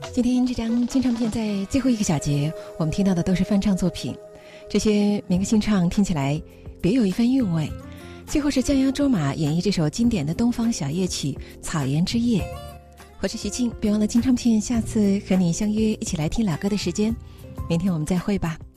今天这张金唱片在最后一个小节，我们听到的都是翻唱作品，这些民歌新唱听起来别有一番韵味。最后是降央卓玛演绎这首经典的东方小夜曲《草原之夜》。我是徐静，别忘了金唱片下次和你相约一起来听老歌的时间。明天我们再会吧。